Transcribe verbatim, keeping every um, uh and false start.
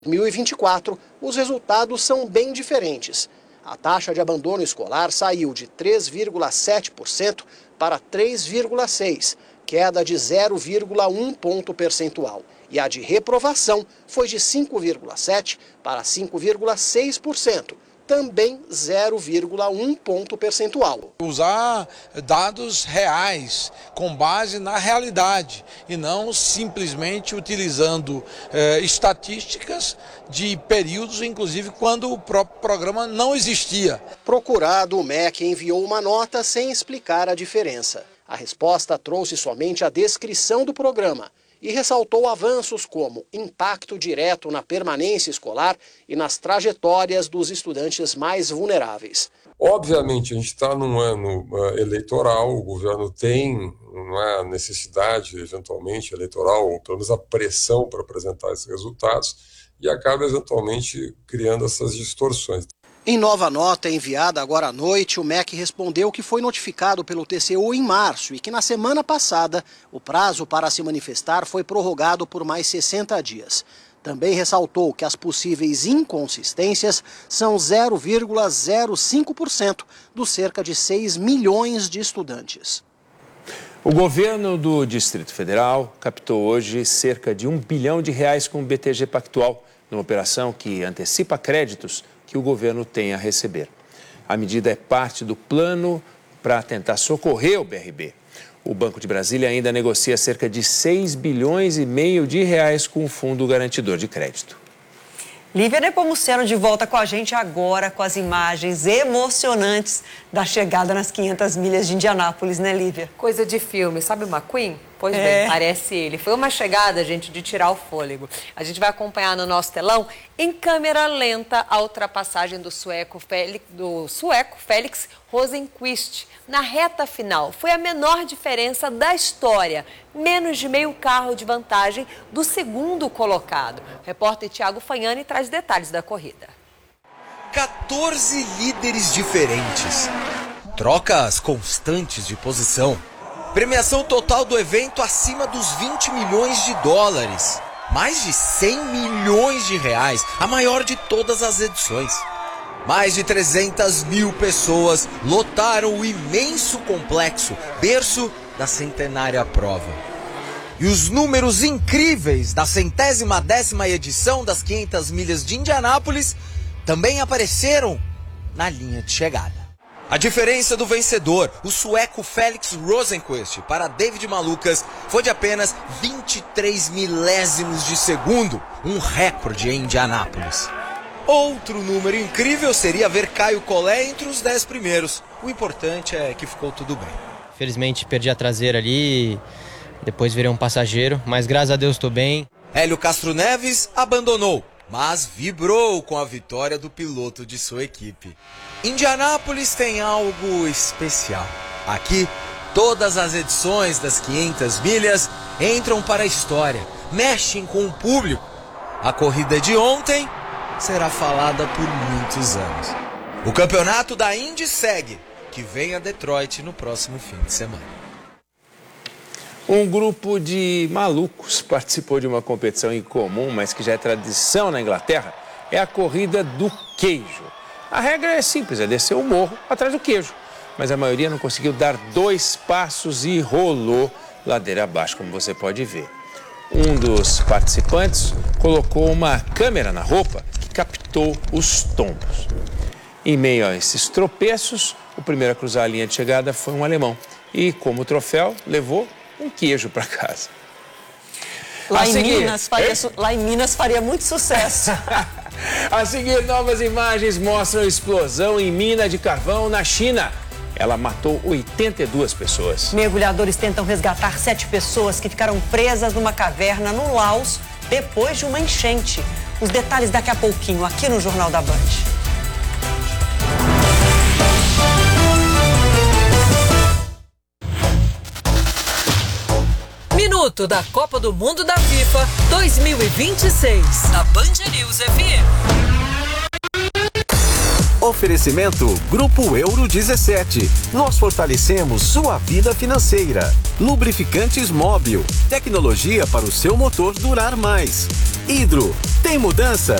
dois mil e vinte e quatro, os resultados são bem diferentes. A taxa de abandono escolar saiu de três vírgula sete por cento para três vírgula seis por cento, queda de zero vírgula um ponto percentual. E a de reprovação foi de cinco vírgula sete por cento para cinco vírgula seis por cento, também zero vírgula um ponto percentual. Usar dados reais, com base na realidade, e não simplesmente utilizando eh, estatísticas de períodos, inclusive quando o próprio programa não existia. Procurado, o M E C enviou uma nota sem explicar a diferença. A resposta trouxe somente a descrição do programa e ressaltou avanços como impacto direto na permanência escolar e nas trajetórias dos estudantes mais vulneráveis. Obviamente, a gente está num ano uh, eleitoral, o governo tem uma necessidade, eventualmente, eleitoral, ou pelo menos a pressão para apresentar esses resultados, e acaba, eventualmente, criando essas distorções. Em nova nota enviada agora à noite, o M E C respondeu que foi notificado pelo T C U em março e que na semana passada o prazo para se manifestar foi prorrogado por mais sessenta dias. Também ressaltou que as possíveis inconsistências são zero vírgula zero cinco por cento dos cerca de seis milhões de estudantes. O governo do Distrito Federal captou hoje cerca de um bilhão de reais com o B T G Pactual, numa operação que antecipa créditos que o governo tem a receber. A medida é parte do plano para tentar socorrer o B R B. O Banco de Brasília ainda negocia cerca de seis bilhões e meio de reais com o Fundo Garantidor de Crédito. Lívia Nepomuceno de volta com a gente agora com as imagens emocionantes da chegada nas quinhentas milhas de Indianápolis, né, Lívia? Coisa de filme, sabe o McQueen? Pois É. bem, parece ele. Foi uma chegada, gente, de tirar o fôlego. A gente vai acompanhar no nosso telão, em câmera lenta, a ultrapassagem do sueco Félix, do sueco Félix Rosenqvist na reta final. Foi a menor diferença da história, menos de meio carro de vantagem do segundo colocado. O repórter Thiago Fagnani traz detalhes da corrida. quatorze líderes diferentes, trocas constantes de posição, premiação total do evento acima dos vinte milhões de dólares, mais de cem milhões de reais, a maior de todas as edições. Mais de trezentas mil pessoas lotaram o imenso complexo, berço da centenária prova. E os números incríveis da centésima décima edição das quinhentas milhas de Indianápolis também apareceram na linha de chegada. A diferença do vencedor, o sueco Félix Rosenqvist, para David Malukas, foi de apenas vinte e três milésimos de segundo, um recorde em Indianápolis. Outro número incrível seria ver Caio Collet entre os dez primeiros. O importante é que ficou tudo bem. Felizmente perdi a traseira ali, depois virei um passageiro, mas graças a Deus estou bem. Hélio Castro Neves abandonou, mas vibrou com a vitória do piloto de sua equipe. Indianápolis tem algo especial. Aqui, todas as edições das quinhentas milhas entram para a história, mexem com o público. A corrida de ontem será falada por muitos anos. O campeonato da Indy segue, que vem a Detroit no próximo fim de semana. Um grupo de malucos participou de uma competição incomum, mas que já é tradição na Inglaterra, é a corrida do queijo. A regra é simples, é descer o morro atrás do queijo, mas a maioria não conseguiu dar dois passos e rolou ladeira abaixo, como você pode ver. Um dos participantes colocou uma câmera na roupa que captou os tombos. Em meio a esses tropeços, o primeiro a cruzar a linha de chegada foi um alemão e, como troféu, levou um queijo para casa. Lá, A em seguir- Minas faria, su- lá em Minas faria muito sucesso. A seguir, novas imagens mostram explosão em mina de carvão na China. Ela matou oitenta e duas pessoas. Mergulhadores tentam resgatar sete pessoas que ficaram presas numa caverna no Laos depois de uma enchente. Os detalhes daqui a pouquinho, aqui no Jornal da Band. Minuto da Copa do Mundo da FIFA dois mil e vinte e seis, na Band News F M. Oferecimento Grupo Euro dezessete. Nós fortalecemos sua vida financeira. Lubrificantes Móbil. Tecnologia para o seu motor durar mais. Hidro, tem mudança?